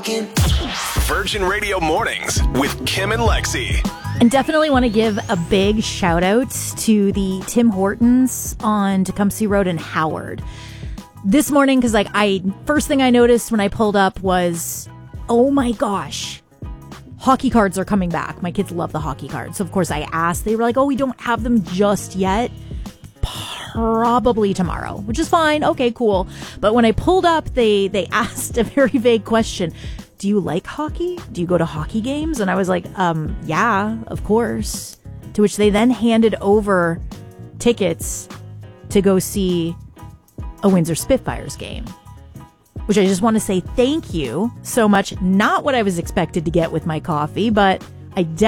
Virgin Radio Mornings with Kim and Lexi. And definitely want to give a big shout out to the Tim Hortons on Tecumseh Road in Howard. This morning, because first thing I noticed when I pulled up was, oh my gosh, hockey cards are coming back. My kids love the hockey cards. So of course I asked, they were like, oh, we don't have them just yet. Probably tomorrow, which is fine. Okay, cool. But when I pulled up, they asked a very vague question. Do you like hockey? Do you go to hockey games? And I was like, yeah, of course. To which they then handed over tickets to go see a Windsor Spitfires game, which I just want to say thank you so much. Not what I was expected to get with my coffee, but I